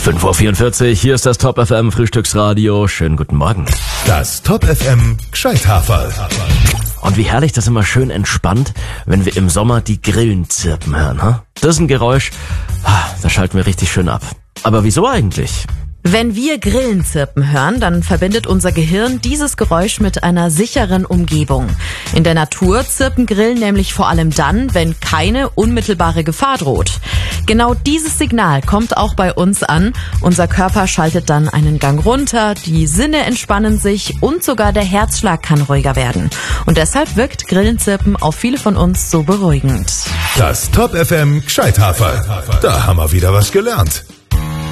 5:44 Uhr, hier ist das Top FM Frühstücksradio. Schönen guten Morgen. Das Top FM Gescheithaferl. Und wie herrlich das immer schön entspannt, wenn wir im Sommer die Grillen zirpen hören. Ha? Das ist ein Geräusch, da schalten wir richtig schön ab. Aber wieso eigentlich? Wenn wir Grillen zirpen hören, dann verbindet unser Gehirn dieses Geräusch mit einer sicheren Umgebung. In der Natur zirpen Grillen nämlich vor allem dann, wenn keine unmittelbare Gefahr droht. Genau dieses Signal kommt auch bei uns an. Unser Körper schaltet dann einen Gang runter, die Sinne entspannen sich und sogar der Herzschlag kann ruhiger werden. Und deshalb wirkt Grillenzirpen auf viele von uns so beruhigend. Das Top FM Gescheithaferl. Da haben wir wieder was gelernt.